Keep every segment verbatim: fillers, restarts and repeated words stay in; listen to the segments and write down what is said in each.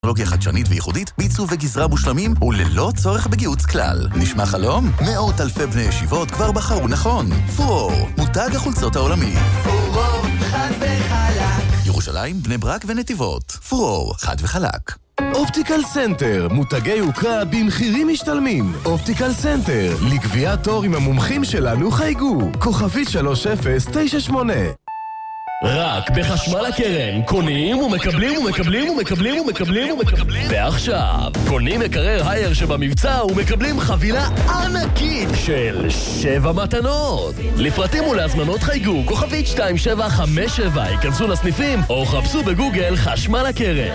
טכנולוגיה חדשנית וייחודית, בעיצוב וגזרה מושלמים וללא צורך בגיוץ כלל. נשמע חלום? מאות אלפי בני ישיבות כבר בחרו נכון. פורור, מותג החולצות העולמי. פורור, חד וחלק. ירושלים, בני ברק ונתיבות. פורור, חד וחלק. אופטיקל סנטר, מותגי יוקרה במחירים משתלמים. אופטיקל סנטר, לקביעת תור עם המומחים שלנו חייגו. כוכבית שלוש אפס תשע שמונה. רק בחשמל הקרן, קונים ומקבלים ומקבלים ומקבלים ומקבלים ומקבלים ועכשיו, קונים מקרר הייר שבמבצע ומקבלים חבילה ענקית של שבע מתנות. לפרטים ולהזמנות חייגו, כוכבית שתיים שבע חמש שבע, ייכנסו לסניפים או חפשו בגוגל חשמל הקרן.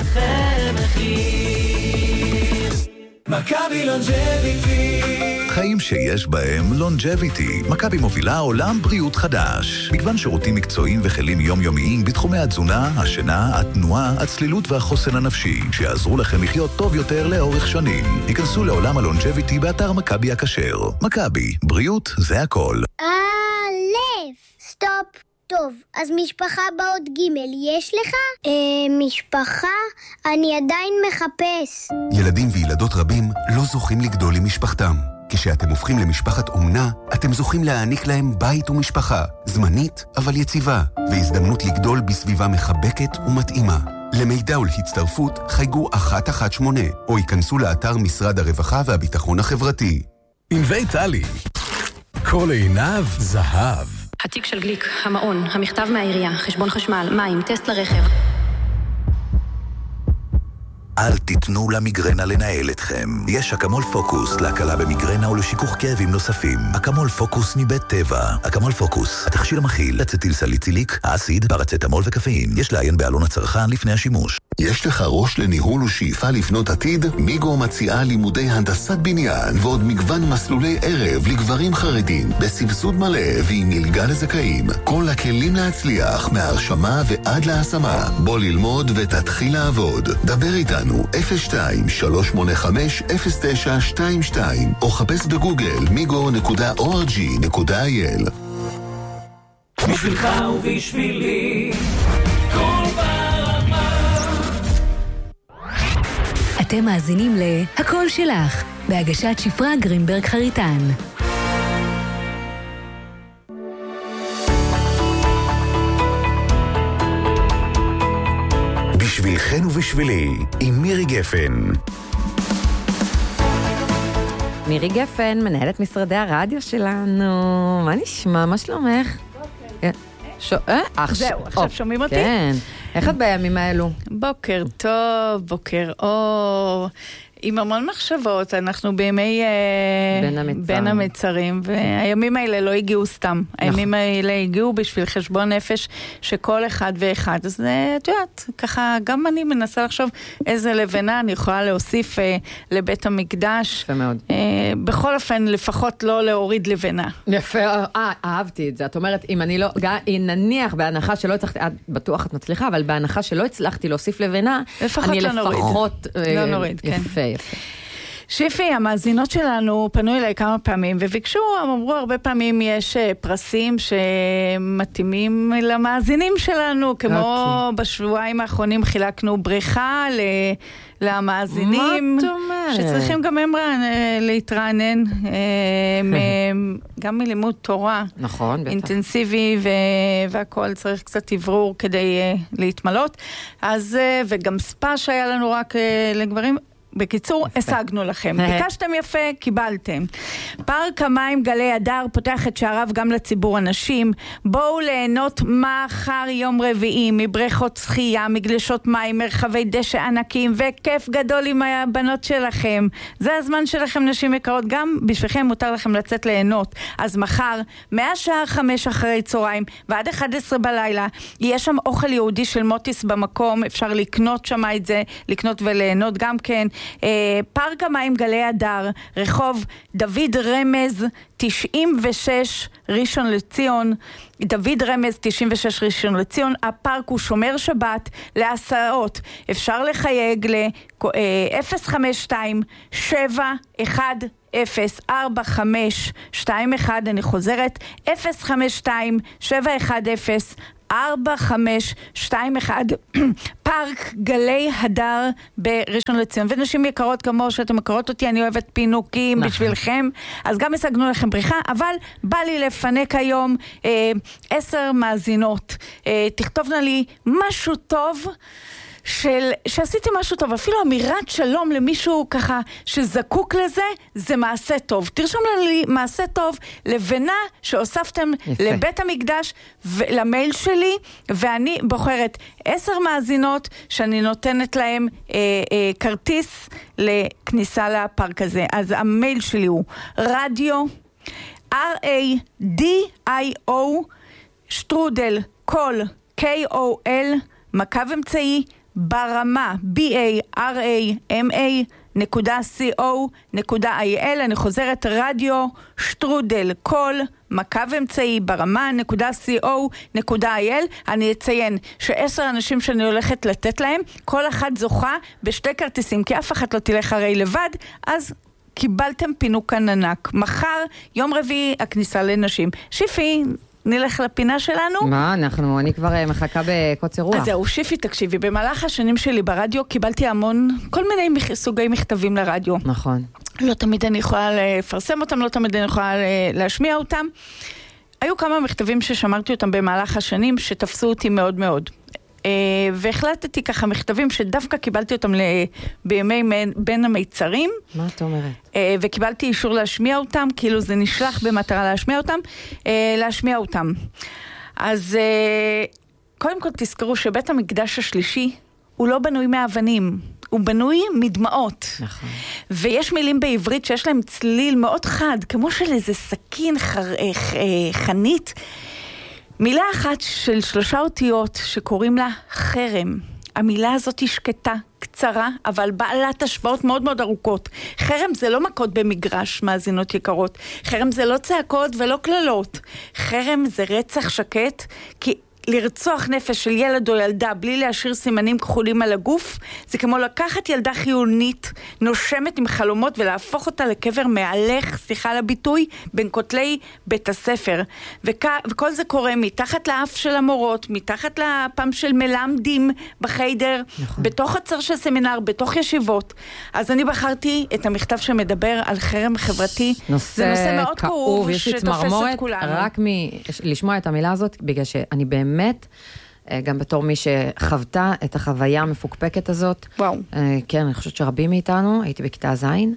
מכבי לונג'ביטי, חיים שיש בהם לונג'ביטי. מכבי מובילה עולם בריאות חדש. מגוון שירותים מקצועיים וכלים יומיומיים בתחומי התזונה, השינה, התנועה, הצלילות והחוסן הנפשי, שיעזרו לכם לחיות טוב יותר לאורך שנים. היכנסו לעולם הלונג'ביטי באתר מכבי הכשר. מכבי, בריאות זה הכל. א', סטופ. טוב, אז משפחה בעוד ג' יש לך? אה, משפחה? אני עדיין מחפש. ילדים וילדות רבים לא זוכים לגדול עם משפחתם. כשאתם הופכים למשפחת אומנה, אתם זוכים להעניק להם בית ומשפחה, זמנית אבל יציבה, והזדמנות לגדול בסביבה מחבקת ומתאימה. למידע ולהצטרפות חייגו אחת אחת שמונה, או ייכנסו לאתר משרד הרווחה והביטחון החברתי. ענבי טלי, כל עיניו זהב. התיק של גליק, המעון, המכתב מהעירייה, חשבון חשמל, מים, טסט לרכב. אל תיתנו למיגרנה לנהל אתכם. יש אקמול פוקוס להקלה במיגרנה ולשיכוך כאבים נוספים. אקמול פוקוס מבית טבע. אקמול פוקוס, התכשיר המכיל אצטיל סליציליק, האסיד, פרצטמול וקפאין. יש לעיין בעלון הצרכן לפני השימוש. יש לך ראש לניהול ושאיפה לבנות עתיד? מיגו מציעה לימודי הנדסת בניין ועוד מגוון מסלולי ערב לגברים חרדים בסבסוד מלא ועם מלגה לזכאים. כל הכלים להצליח מהרשמה ועד להשמה. בוא ללמוד ותתחיל לעבוד. דבר איתנו אפס שתיים שלוש שמונה חמש אפס תשע שתיים שתיים או חפש בגוגל מיגו נקודה או אר ג'י נקודה איי אל. בשבילך ובשבילי כל אתם מאזינים ל"הכל שלך", בהגשת שפרה גרינברג חריטן. בשבילכן ובשבילי, עם מירי גפן. מירי גפן, מנהלת משרדי הרדיו שלנו. מה נשמע? מה שלומך? זהו, עכשיו שומעים אותי? כן. איך את בימים האלו? בוקר טוב, בוקר אור. עם המון מחשבות, אנחנו בימי בין המצרים. בין המצרים, והימים האלה לא הגיעו סתם. הימים האלה הגיעו בשביל חשבון נפש שכל אחד ואחד. אז את יודעת, ככה גם אני מנסה לחשוב איזה לבנה אני יכולה להוסיף לבית המקדש. יפה מאוד. בכל אופן, לפחות לא להוריד לבנה. יפה, אה, אהבתי את זה. את אומרת, אם אני לא, נניח בהנחה שלא הצלחתי, את בטוח את מצליחה, אבל בהנחה שלא הצלחתי להוסיף לבנה, אני לפחות... לא נוריד, כן. יפה, יפה. שיפי, המאזינות שלנו פנו אליי כמה פעמים וביקשו, הם אמרו הרבה פעמים יש פרסים שמתאימים למאזינים שלנו, כמו okay. בשבועיים האחרונים חילקנו בריכה ל... למאזינים שצריכים גם הם להתרענן גם מלימוד תורה נכון, בטח. אינטנסיבי והכל צריך קצת עברור כדי להתמלות, אז וגם ספה שהיה לנו רק לגברים. בקיצור, השגנו לכם. ביקשתם יפה, קיבלתם. פארק המים גלי הדר פותח את שעריו גם לציבור הנשים. בואו ליהנות מחר יום רביעי, מבריכות שחייה, מגלשות מים, מרחבי דשא ענקים, וכיף גדול עם הבנות שלכם. זה הזמן שלכם, נשים יקרות. גם בשבילכם מותר לכם לצאת ליהנות. אז מחר, מהשעה חמש אחרי צהריים, ועד אחת עשרה בלילה, יש שם אוכל יהודי של מוטיס במקום. אפשר לקנות שם את זה, לקנות וליהנות גם כן. פארק המים גלי הדר, רחוב דוד רמז תשעים ושש ראשון לציון, דוד רמז תשעים ושש ראשון לציון. הפארק הוא שומר שבת להסעות, אפשר לחייג ל-אפס חמש שתיים שבע אחת אפס ארבע חמש שתיים אחת, אני חוזרת אפס חמש שתיים שבע אחת אפס ארבע חמש שתיים אחד, פארק גלי הדר בראשון לציון. ונשים יקרות כמו שאתם מכירות אותי, אני אוהבת פינוקים בשבילכם, אז גם השגנו לכם בריחה, אבל בא לי לפנק היום אה, עשר מאזינות. אה, תכתובנה לי משהו טוב, של, שעשיתי משהו טוב, אפילו אמירת שלום למישהו ככה שזקוק לזה, זה מעשה טוב. תרשום לי מעשה טוב לבנה שהוספתם יפה. לבית המקדש ולמייל שלי, ואני בוחרת עשר מאזינות שאני נותנת להם אה, אה, כרטיס לכניסה לפארק הזה. אז המייל שלי הוא רדיו, R-A-D-I-O, שטרודל, קול, K-O-L, מקו אמצעי, ברמה, B-A-R-A-M-A, נקודה C-O, נקודה I-L, אני חוזרת רדיו, שטרודל, קול, מקו אמצעי, ברמה, נקודה C-O, נקודה I-L, אני אציין שעשר אנשים שאני הולכת לתת להם, כל אחת זוכה בשתי כרטיסים, כי אף אחת לא תלך הרי לבד, אז קיבלתם פינוק ענק. מחר, יום רביעי, הכניסה לנשים. שיפי, נלך לפינה שלנו. מה, אנחנו, אני כבר מחכה בקוצר רוח. אז זהו, שיפי, תקשיבי, במהלך השנים שלי ברדיו קיבלתי המון, כל מיני סוגי מכתבים לרדיו. נכון. לא תמיד אני יכולה לפרסם אותם, לא תמיד אני יכולה להשמיע אותם. היו כמה מכתבים ששמרתי אותם במהלך השנים, שתפסו אותי מאוד מאוד. והחלטתי ככה מכתבים שדווקא קיבלתי אותם בימי בין המיצרים. מה את אומרת? וקיבלתי אישור להשמיע אותם, כאילו זה נשלח במטרה להשמיע אותם, להשמיע אותם. אז קודם כל תזכרו שבית המקדש השלישי הוא לא בנוי מאבנים, הוא בנוי מדמעות. נכון. ויש מילים בעברית שיש להם צליל מאוד חד, כמו של איזה סכין חר... חנית, מילה אחת של שלושה אותיות שקוראים לה חרם. המילה הזאת היא שקטה, קצרה, אבל בעלת השפעות מאוד מאוד ארוכות. חרם זה לא מכות במגרש, מאזינות יקרות. חרם זה לא צעקות ולא כללות. חרם זה רצח שקט, כי לרצוח נפש של ילד או ילדה בלי להשאיר סימנים כחולים על הגוף, זה כמו לקחת ילדה חיונית, נושמת עם חלומות ולהפוך אותה לקבר מהלך, סליחה על הביטוי, בין כותלי בית הספר. וכ... וכל זה קורה מתחת לאף של המורות, מתחת לפם של מלמדים בחיידר, נכון. בתוך הצר של סמינר, בתוך ישיבות. אז אני בחרתי את המכתב שמדבר על חרם חברתי. נושא זה נושא מאוד כאוב שתופס את כולנו. רק מלשמוע את המילה הזאת, בגלל שאני באמת באמת, גם בתור מי שחוותה את החוויה המפוקפקת הזאת. וואו. כן, אני חושבת שרבים מאיתנו, הייתי בכיתה זין,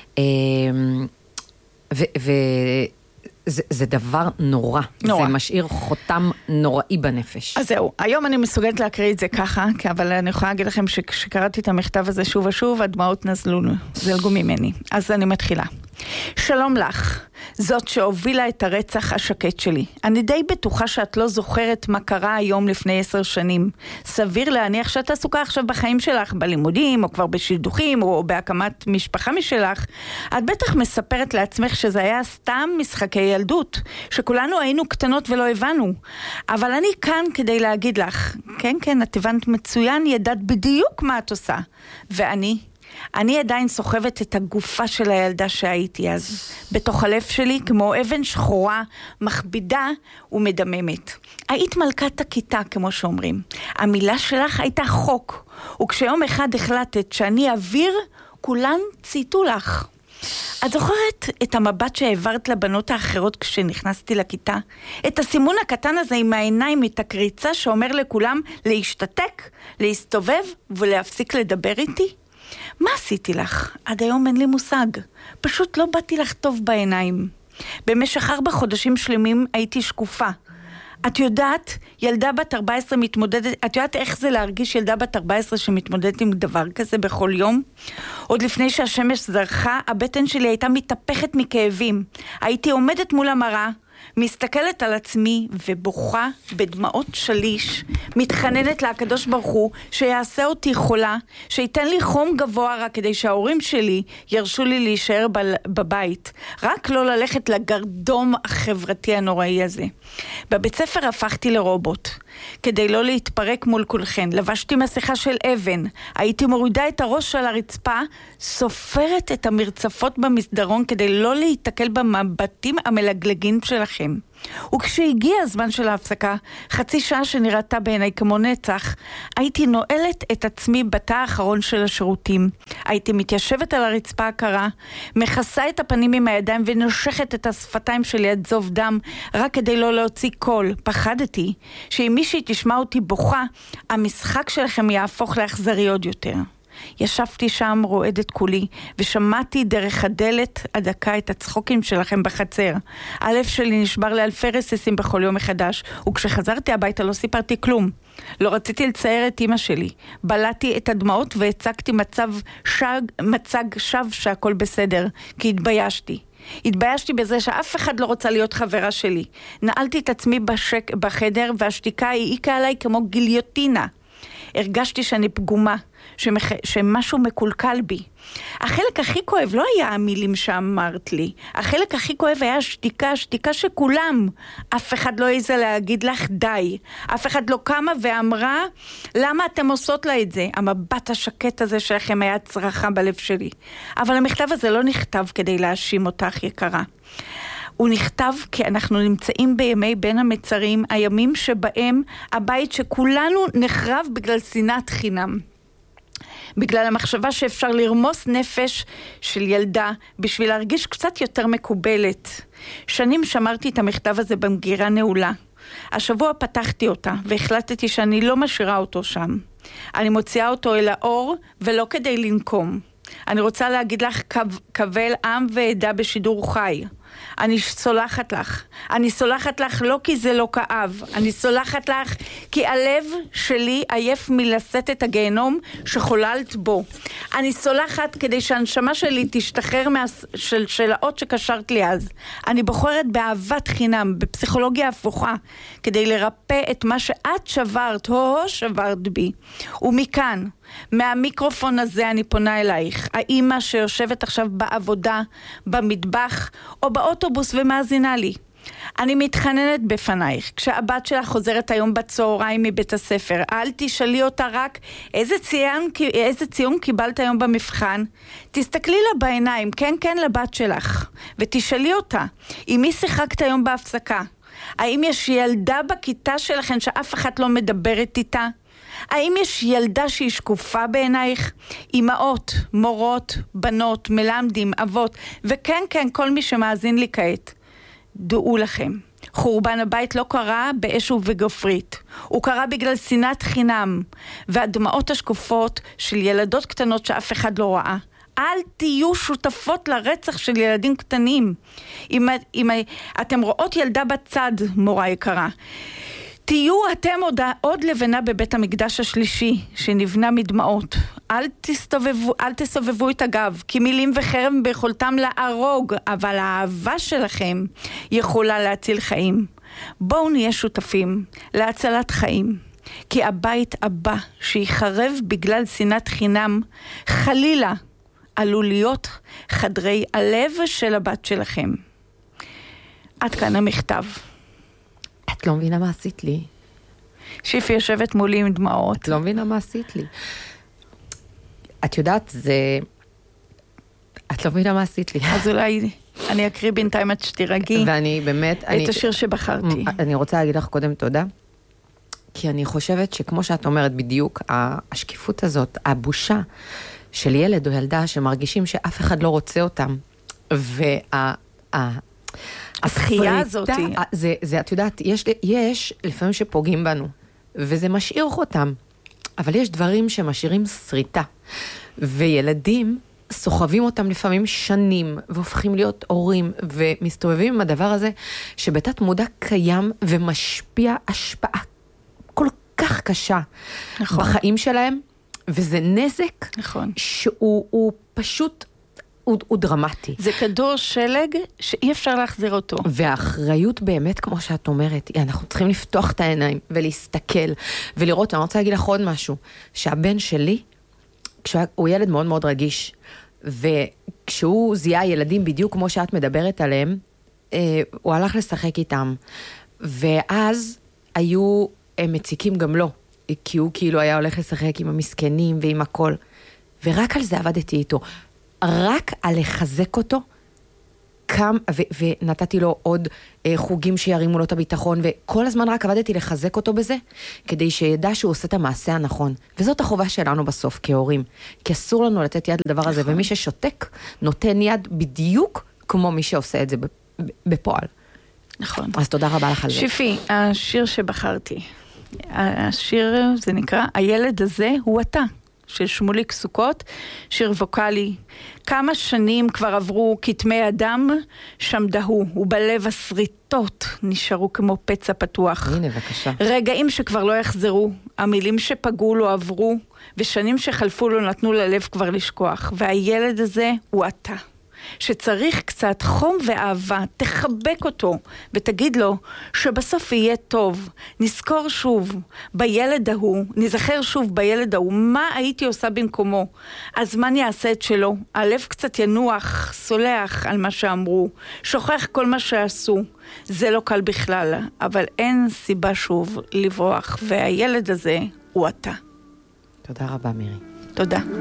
וזה דבר נורא. נורא. זה משאיר חותם נוראי בנפש. אז זהו, היום אני מסוגלת להקריא את זה ככה, אבל אני יכולה להגיד לכם שכשקראתי את המכתב הזה שוב ושוב, הדמעות נזלו, זלגו ממני. אז אני מתחילה. שלום לך, זאת שהובילה את הרצח השקט שלי. אני די בטוחה שאת לא זוכרת מה קרה היום לפני עשר שנים. סביר להניח שאת עסוקה עכשיו בחיים שלך, בלימודים, או כבר בשידוכים, או בהקמת משפחה משלך. את בטח מספרת לעצמך שזה היה סתם משחקי ילדות, שכולנו היינו קטנות ולא הבנו. אבל אני כאן כדי להגיד לך, כן, כן, את הבנת מצוין, ידעת בדיוק מה את עושה. ואני... אני עדיין סוחבת את הגופה של הילדה שהייתי אז, בתוך הלב שלי, כמו אבן שחורה, מכבידה ומדממת. היית מלכת הכיתה, כמו שאומרים. המילה שלך הייתה חוק, וכשיום אחד החלטת שאני אוויר, כולן צייתו לך. את זוכרת את המבט שהעברת לבנות האחרות כשנכנסתי לכיתה? את הסימון הקטן הזה עם העיניים, את הקריצה שאומר לכולם להשתתק, להסתובב ולהפסיק לדבר איתי? מה עשיתי לך? עד היום אין לי מושג. פשוט לא באתי לך טוב בעיניים. במשך ארבע חודשים שלמים הייתי שקופה. את יודעת, ילדה בת ארבע עשרה מתמודדת, את יודעת איך זה להרגיש ילדה בת ארבע עשרה שמתמודדת עם דבר כזה בכל יום? עוד לפני שהשמש זרחה, הבטן שלי הייתה מתהפכת מכאבים. הייתי עומדת מול המראה, מסתכלת על עצמי ובוכה בדמעות שליש, מתחננת לקדוש ברוך הוא שיעשה אותי חולה, שייתן לי חום גבוה רק כדי שההורים שלי ירשו לי להישאר בבית, רק לא ללכת לגרדום החברתי הנוראי הזה. בבית ספר הפכתי לרובוט, כדי לא להתפרק מול כולכן. לבשתי מסכה של אבן, הייתי מורידה את הראש על הרצפה, סופרת את המרצפות במסדרון כדי לא להתקל במבטים המלגלגים שלכם. שלכם. וכשהגיע הזמן של ההפסקה, חצי שעה שנראתה בעיניי כמו נצח, הייתי נועלת את עצמי בתא האחרון של השירותים. הייתי מתיישבת על הרצפה הקרה, מכסה את הפנים עם הידיים ונושכת את השפתיים שלי עד זוב דם, רק כדי לא להוציא קול. פחדתי שאם מישהי תשמע אותי בוכה, המשחק שלכם יהפוך לאכזרי עוד יותר. ישבתי שם רועדת כולי, ושמעתי דרך הדלת הדקה את הצחוקים שלכם בחצר. הלב שלי נשבר לאלפי רסיסים בכל יום מחדש, וכשחזרתי הביתה לא סיפרתי כלום. לא רציתי לצייר את אמא שלי. בלעתי את הדמעות והצגתי מצב שג, מצג שווא שהכל בסדר, כי התביישתי. התביישתי בזה שאף אחד לא רוצה להיות חברה שלי. נעלתי את עצמי בשק, בחדר, והשתיקה העיקה עליי כמו גיליוטינה. הרגשתי שאני פגומה, שמח... שמשהו מקולקל בי. החלק הכי כואב לא היה המילים שאמרת לי. החלק הכי כואב היה השתיקה, השתיקה שכולם. אף אחד לא איזה להגיד לך די. אף אחד לא קמה ואמרה, למה אתם עושות לה את זה? המבט השקט הזה שלכם היה צרחה בלב שלי. אבל המכתב הזה לא נכתב כדי להאשים אותך, יקרה. הוא נכתב כי אנחנו נמצאים בימי בין המצרים, הימים שבהם הבית שכולנו נחרב בגלל שנאת חינם. בגלל המחשבה שאפשר לרמוס נפש של ילדה בשביל להרגיש קצת יותר מקובלת. שנים שמרתי את המכתב הזה במגירה נעולה. השבוע פתחתי אותה והחלטתי שאני לא משאירה אותו שם. אני מוציאה אותו אל האור ולא כדי לנקום. אני רוצה להגיד לך קבל עם ועדה בשידור חי. אני סולחת לך. אני סולחת לך לא כי זה לא כאב. אני סולחת לך כי הלב שלי עייף מלשאת את הגיהנום שחוללת בו. אני סולחת כדי שהנשמה שלי תשתחרר של שאלות שקשרת לי אז. אני בוחרת באהבת חינם, בפסיכולוגיה הפוכה, כדי לרפא את מה שאת שברת, הו שברת בי. ומכאן, מהמיקרופון הזה אני פונה אלייך, האמא שיושבת עכשיו בעבודה, במטבח או באוטובוס ומאזינה לי. אני מתחננת בפנייך, כשהבת שלך חוזרת היום בצהריים מבית הספר, אל תשאלי אותה רק איזה ציון, איזה ציון קיבלת היום במבחן, תסתכלי לה בעיניים, כן כן לבת שלך, ותשאלי אותה, עם מי שיחקת היום בהפסקה? האם יש ילדה בכיתה שלכם שאף אחד לא מדברת איתה? האם יש ילדה שהיא שקופה בעינייך? אמהות, מורות, בנות, מלמדים, אבות, וכן כן כל מי שמאזין לי כעת. דעו לכם, חורבן הבית לא קרה באש ובגופרית. הוא קרה בגלל שנאת חינם, והדמעות השקופות של ילדות קטנות שאף אחד לא ראה. אל תהיו שותפות לרצח של ילדים קטנים. אם, אם אתם רואות ילדה בצד, מורה יקרה, תהיו אתם עוד, עוד לבנה בבית המקדש השלישי, שנבנה מדמעות. אל תסתובבו, אל תסובבו את הגב, כי מילים וחרם ביכולתם להרוג, אבל האהבה שלכם יכולה להציל חיים. בואו נהיה שותפים להצלת חיים, כי הבית הבא שיחרב בגלל שנאת חינם, חלילה, עלול להיות חדרי הלב של הבת שלכם. עד כאן המכתב. את לא מבינה מה עשית לי. שיפי יושבת מולי עם דמעות. את לא מבינה מה עשית לי. את יודעת, זה... את לא מבינה מה עשית לי. אז אולי אני אקריא בינתיים עד שתירגעי. ואני באמת... את אני, השיר שבחרתי. אני רוצה להגיד לך קודם תודה, כי אני חושבת שכמו שאת אומרת בדיוק, השקיפות הזאת, הבושה של ילד או ילדה שמרגישים שאף אחד לא רוצה אותם, וה... התחייה הזאת. זה, זה, את יודעת, יש, יש לפעמים שפוגעים בנו, וזה משאיר אותם. אבל יש דברים שמשאירים שריטה. וילדים סוחבים אותם לפעמים שנים, והופכים להיות הורים, ומסתובבים עם הדבר הזה, שבתת מודע קיים ומשפיע השפעה כל כך קשה נכון. בחיים שלהם, וזה נזק נכון. שהוא הוא פשוט... הוא, הוא דרמטי. זה כדור שלג שאי אפשר להחזיר אותו. והאחריות באמת, כמו שאת אומרת, אנחנו צריכים לפתוח את העיניים ולהסתכל ולראות. אני רוצה להגיד לך עוד משהו, שהבן שלי, כשהוא ילד מאוד מאוד רגיש, וכשהוא זיהה ילדים בדיוק כמו שאת מדברת עליהם, הוא הלך לשחק איתם, ואז היו הם מציקים גם לו, כי הוא כאילו היה הולך לשחק עם המסכנים ועם הכל, ורק על זה עבדתי איתו. רק על לחזק אותו, קם, ו- ונתתי לו עוד אה, חוגים שירימו לו את הביטחון, וכל הזמן רק עבדתי לחזק אותו בזה, כדי שידע שהוא עושה את המעשה הנכון. וזאת החובה שלנו בסוף כהורים, כי אסור לנו לתת יד לדבר הזה, ומי ששותק נותן יד בדיוק כמו מי שעושה את זה בפועל. נכון. אז תודה רבה לך על זה. שיפי, השיר שבחרתי, השיר זה נקרא, הילד הזה הוא אתה. של שמוליק סוכות, שיר ווקלי. כמה שנים כבר עברו כתמי אדם, שם דהו, ובלב הסריטות נשארו כמו פצע פתוח. הנה, בבקשה. רגעים שכבר לא יחזרו, המילים שפגעו לו עברו, ושנים שחלפו לו נתנו ללב כבר לשכוח. והילד הזה הוא אתה. שצריך קצת חום ואהבה, תחבק אותו ותגיד לו שבסוף יהיה טוב. נזכור שוב בילד ההוא, נזכר שוב בילד ההוא, מה הייתי עושה במקומו? הזמן יעשה את שלו, הלב קצת ינוח, סולח על מה שאמרו, שוכח כל מה שעשו. זה לא קל בכלל, אבל אין סיבה שוב לברוח, והילד הזה הוא אתה. תודה רבה מירי. תודה.